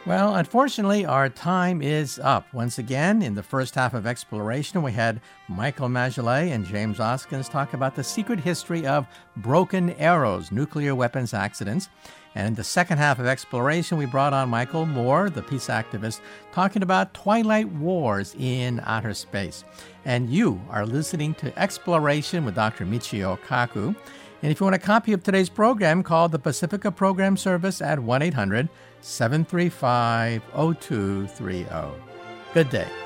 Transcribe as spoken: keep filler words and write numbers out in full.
Well, unfortunately, our time is up. Once again, in the first half of Exploration, we had Michael Magellan and James Oskins talk about the secret history of broken arrows, nuclear weapons accidents. And in the second half of Exploration, we brought on Michael Moore, the peace activist, talking about twilight wars in outer space. And you are listening to Exploration with Doctor Michio Kaku. And if you want a copy of today's program, call the Pacifica Program Service at one eight hundred seven three five oh two three oh. Good day.